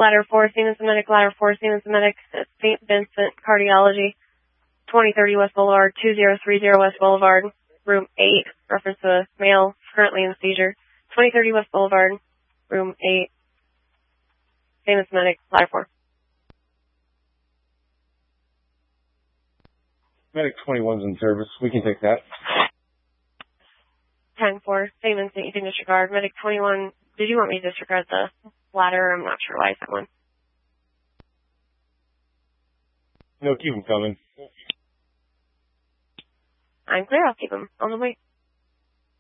ladder 4, Siemens Medic, ladder 4, Siemens Medic, at St. Vincent Cardiology, 2030 West Boulevard, 2030 West Boulevard, room 8, reference to a male currently in seizure, 2030 West Boulevard, room 8, Siemens Medic, ladder 4. Medic 21's in service. We can take that. 10-4, St. Vincent, you can disregard. Medic 21, did you want me to disregard the ladder? I'm not sure why I said one. No, keep them coming. I'm clear, I'll keep them on the way.